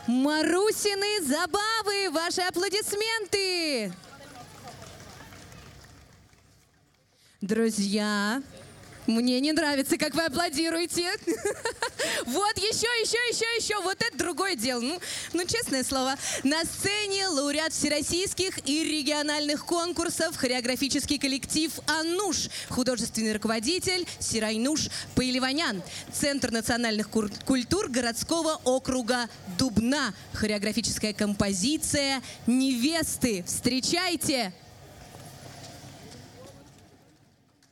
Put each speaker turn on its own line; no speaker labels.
Марусины забавы! Ваши аплодисменты! Друзья, мне не нравится, как вы аплодируете. Вот, еще. Вот это другое дело. Ну, честное слово. На сцене лауреат всероссийских и региональных конкурсов, хореографический коллектив «Ануш», художественный руководитель Сирайнуш Пейливанян, Центр национальных культур городского округа Дубна, хореографическая композиция «Невесты». Встречайте!